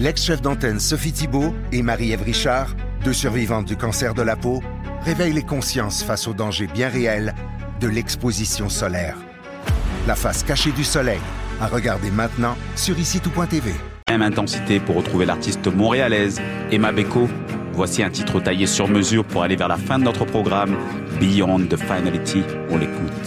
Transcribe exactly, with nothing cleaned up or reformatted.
L'ex-chef d'antenne Sophie Thibault et Marie-Ève Richard, deux survivantes du cancer de la peau, réveillent les consciences face aux dangers bien réels de l'exposition solaire. La face cachée du soleil, à regarder maintenant sur ici tout point t v. Même intensité pour retrouver l'artiste montréalaise Emma Beko. Voici un titre taillé sur mesure pour aller vers la fin de notre programme, Beyond the Finality. On l'écoute.